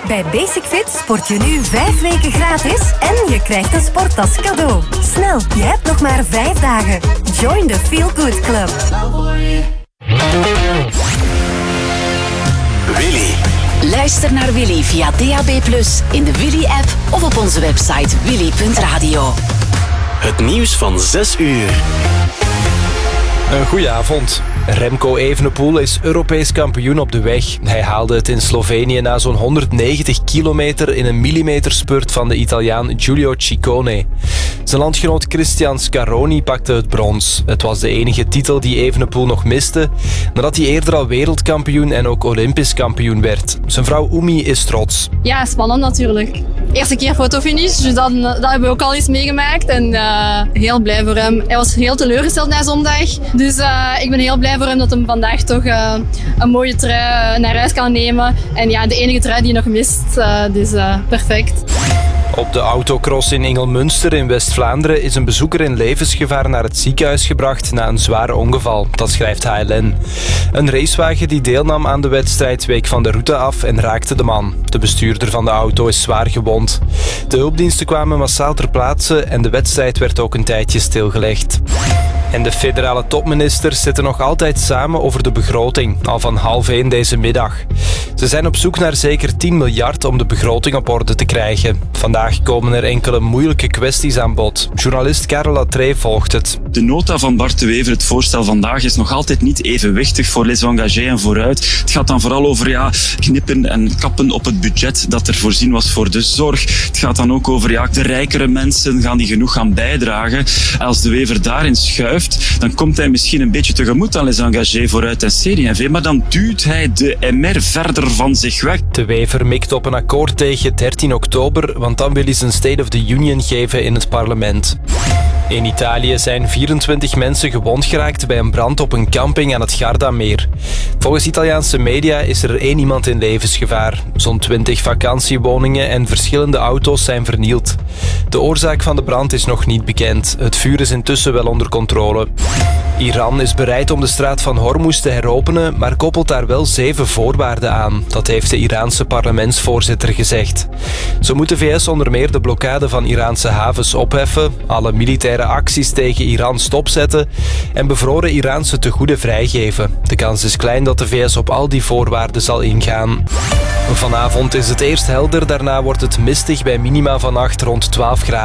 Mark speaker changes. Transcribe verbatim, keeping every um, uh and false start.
Speaker 1: Bij Basic Fit sport je nu vijf weken gratis en je krijgt een sporttas cadeau. Snel, je hebt nog maar vijf dagen. Join the Feel Good Club.
Speaker 2: Willy.
Speaker 3: Luister naar Willy via D A B plus, in de Willy-app of op onze website willy punt radio.
Speaker 2: Het nieuws van zes uur.
Speaker 4: Een goeie avond. Remco Evenepoel is Europees kampioen op de weg. Hij haalde het in Slovenië na zo'n honderdnegentig kilometer in een millimeterspurt van de Italiaan Giulio Ciccone. Zijn landgenoot Cristian Scaroni pakte het brons. Het was de enige titel die Evenepoel nog miste, nadat hij eerder al wereldkampioen en ook Olympisch kampioen werd. Zijn vrouw Oemi is trots.
Speaker 5: Ja, spannend natuurlijk. Eerste keer fotofinish, dus dat, dat hebben we ook al eens meegemaakt. En uh, heel blij voor hem. Hij was heel teleurgesteld na zondag. Dus uh, ik ben heel blij voor hem dat hij vandaag toch uh, een mooie trui naar huis kan nemen. En ja, de enige trui die hij nog mist. Uh, dus uh, perfect.
Speaker 4: Op de autocross in Ingelmunster in West-Vlaanderen is een bezoeker in levensgevaar naar het ziekenhuis gebracht na een zwaar ongeval. Dat schrijft H L N. Een racewagen die deelnam aan de wedstrijd week van de route af en raakte de man. De bestuurder van de auto is zwaar gewond. De hulpdiensten kwamen massaal ter plaatse en de wedstrijd werd ook een tijdje stilgelegd. En de federale topministers zitten nog altijd samen over de begroting, al van half één deze middag. Ze zijn op zoek naar zeker tien miljard om de begroting op orde te krijgen. Vandaag komen er enkele moeilijke kwesties aan bod. Journalist Karel Latree volgt het.
Speaker 6: De nota van Bart de Wever, het voorstel vandaag, is nog altijd niet evenwichtig voor les engagés en vooruit. Het gaat dan vooral over ja, knippen en kappen op het budget dat er voorzien was voor de zorg. Het gaat dan ook over ja, de rijkere mensen, gaan die genoeg gaan bijdragen. Als de Wever daarin schuift, dan komt hij misschien een beetje tegemoet aan les engagés, vooruit en C D en V, maar dan duwt hij de M R verder van zich weg.
Speaker 4: De Wever mikt op een akkoord tegen dertien oktober, want dan wil hij zijn State of the Union geven in het parlement. In Italië zijn vierentwintig mensen gewond geraakt bij een brand op een camping aan het Gardameer. Volgens Italiaanse media is er één iemand in levensgevaar. Zo'n twintig vakantiewoningen en verschillende auto's zijn vernield. De oorzaak van de brand is nog niet bekend. Het vuur is intussen wel onder controle. Iran is bereid om de straat van Hormuz te heropenen, maar koppelt daar wel zeven voorwaarden aan. Dat heeft de Iraanse parlementsvoorzitter gezegd. Zo moet de V S onder meer de blokkade van Iraanse havens opheffen, alle militaire acties tegen Iran stopzetten en bevroren Iraanse tegoeden vrijgeven. De kans is klein dat de V S op al die voorwaarden zal ingaan. Vanavond is het eerst helder, daarna wordt het mistig bij minima vannacht rond twaalf graden.